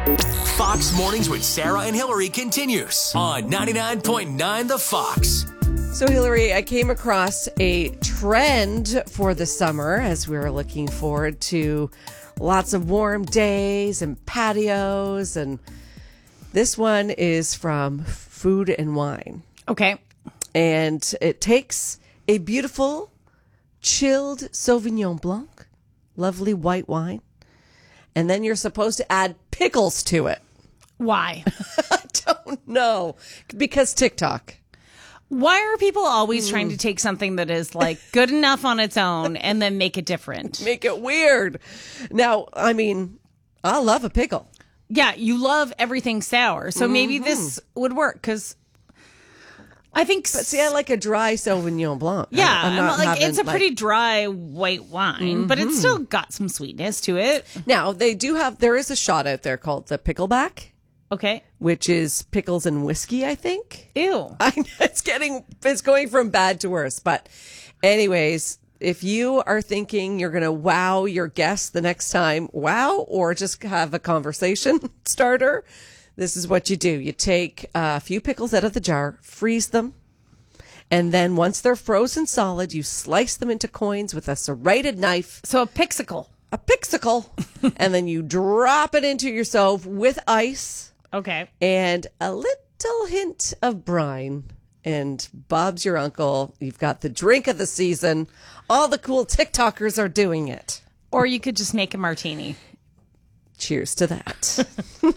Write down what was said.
Fox Mornings with Sarah and Hillary continues on 99.9 The Fox. So, Hillary, I came across a trend for the summer as we were looking forward to lots of warm days and patios. And this one is from Food and Wine. Okay. And it takes a beautiful chilled Sauvignon Blanc, lovely white wine, and then you're supposed to add pickles to it. Why? I don't know. Because TikTok. Why are people always trying to take something that is like good enough on its own and then make it different? Make it weird. Now, I mean, I love a pickle. Yeah, you love everything sour. So maybe this would work because I think... But see, I like a dry Sauvignon Blanc. Yeah, I'm not having, it's a pretty dry white wine, but it's still got some sweetness to it. Now, there is a shot out there called the Pickleback. Okay. Which is pickles and whiskey, I think. Ew. It's going from bad to worse. But anyways, if you are thinking you're going to wow your guests the next time, or just have a conversation starter, this is what you do. You take a few pickles out of the jar, freeze them, and then once they're frozen solid, you slice them into coins with a serrated knife. So a pixicle. A pixicle. And then you drop it into your stove with ice. Okay. And a little hint of brine. And Bob's your uncle. You've got the drink of the season. All the cool TikTokers are doing it. Or you could just make a martini. Cheers to that.